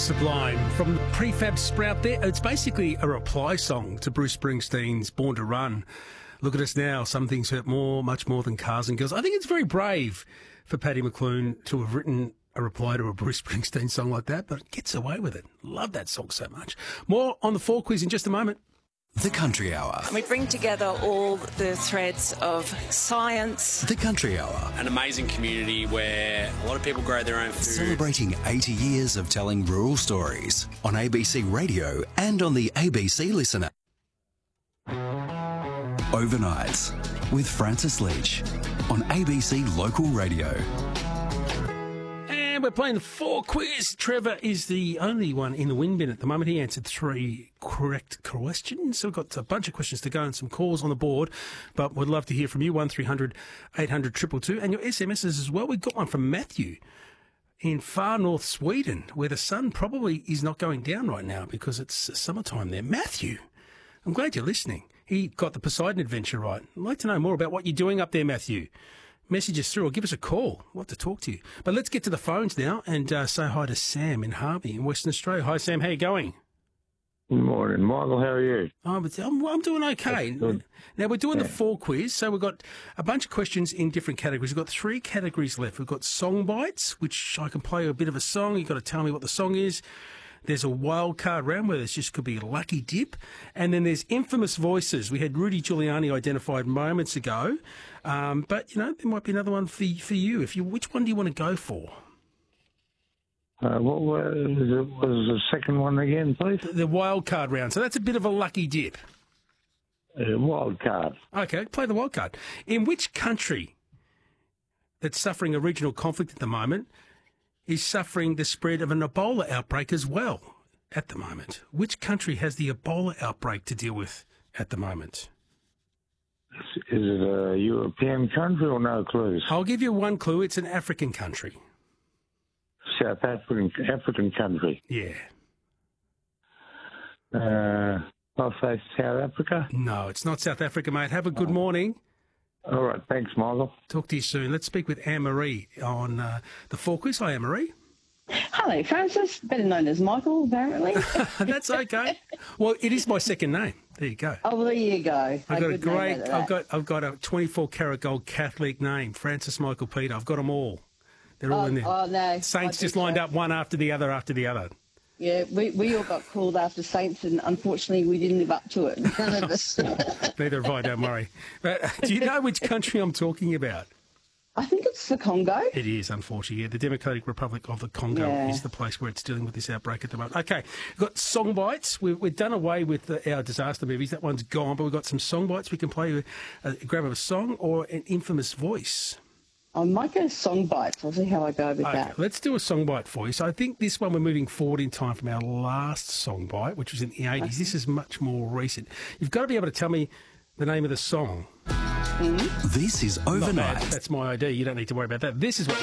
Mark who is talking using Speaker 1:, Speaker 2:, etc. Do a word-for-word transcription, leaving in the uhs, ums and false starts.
Speaker 1: Sublime from the Prefab Sprout there. It's basically a reply song to Bruce Springsteen's Born to Run. Look at us now. Some things hurt more, much more than cars and girls. I think it's very brave for Paddy McClune to have written a reply to a Bruce Springsteen song like that, but it gets away with it. Love that song so much. More on the Four Quiz in just a moment.
Speaker 2: The Country Hour.
Speaker 3: We bring together all the threads of science.
Speaker 2: The Country Hour.
Speaker 4: An amazing community where a lot of people grow their own food.
Speaker 2: Celebrating eighty years of telling rural stories on A B C Radio and on the A B C Listener. Overnights with Francis Leach on A B C Local Radio.
Speaker 1: And we're playing the Four Quiz. Trevor is the only one in the win bin at the moment. He answered three correct questions. So we've got a bunch of questions to go and some calls on the board. But we'd love to hear from you, one three hundred eight hundred two two two. And your S M Ses as well. We've got one from Matthew in far north Sweden, where the sun probably is not going down right now because it's summertime there. Matthew, I'm glad you're listening. He got the Poseidon Adventure right. I'd like to know more about what you're doing up there, Matthew. Message us through or give us a call. We'll have to talk to you. But let's get to the phones now and uh, say hi to Sam in Harvey in Western Australia. Hi, Sam. How you going?
Speaker 5: Good morning, Michael. How are you?
Speaker 1: Oh, but I'm, I'm doing okay. Now, we're doing yeah. the Four Quiz, so we've got a bunch of questions in different categories. We've got three categories left. We've got song bites, which I can play a bit of a song. You've got to tell me what the song is. There's a wild card round where this just could be a lucky dip. And then there's infamous voices. We had Rudy Giuliani identified moments ago. Um, but, you know, there might be another one for, for you. If you. Which one do you want to go for?
Speaker 5: Uh, what was, it, was the second one again, please?
Speaker 1: The, the wild card round. So that's a bit of a lucky dip.
Speaker 5: Uh, wild card.
Speaker 1: Okay, play the wild card. In which country that's suffering a regional conflict at the moment is suffering the spread of an Ebola outbreak as well at the moment? Which country has the Ebola outbreak to deal with at the moment?
Speaker 5: Is it a European country or no clues?
Speaker 1: I'll give you one clue. It's an African country.
Speaker 5: South African African country.
Speaker 1: Yeah.
Speaker 5: Uh, I'll say South Africa.
Speaker 1: No, it's not South Africa, mate. Have a good oh. morning.
Speaker 5: All right, thanks, Michael.
Speaker 1: Talk to you soon. Let's speak with Anne-Marie on uh, the Four Quiz. Hi, Anne-Marie.
Speaker 6: Hello, Francis, better known as Michael, apparently.
Speaker 1: That's okay. Well, it is my second name. There you go.
Speaker 6: Oh, well, there you go.
Speaker 1: I've got a,
Speaker 6: a
Speaker 1: great. I've got. I've got a twenty-four karat gold Catholic name, Francis Michael Peter. I've got them all. They're all
Speaker 6: oh,
Speaker 1: in there.
Speaker 6: Oh no,
Speaker 1: Saints just lined so. up one after the other after the other.
Speaker 6: Yeah, we, we all got called after saints, and unfortunately, we didn't live up to it. None of us.
Speaker 1: Neither have I. Don't worry. But do you know which country I'm talking about?
Speaker 6: I think it's the Congo.
Speaker 1: It is, unfortunately. Yeah, the Democratic Republic of the Congo
Speaker 6: yeah.
Speaker 1: is the place where it's dealing with this outbreak at the moment. Okay, we've got song bites. We've, we've done away with the, our disaster movies. That one's gone, but we've got some song bites. We can play a, a grab of a song or an infamous voice.
Speaker 6: I might go song bites. I'll see how I go with
Speaker 1: okay,
Speaker 6: that.
Speaker 1: Let's do a song bite for you. So I think this one we're moving forward in time from our last song bite, which was in the eighties. Okay. This is much more recent. You've got to be able to tell me the name of the song.
Speaker 6: Mm-hmm.
Speaker 2: This is Overnight.
Speaker 1: That's my idea. You don't need to worry about that. This is what